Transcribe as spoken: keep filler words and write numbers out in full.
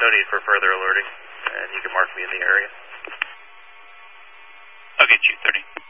no need for further alerting, and you can mark me in the area. Okay, Chief thirty.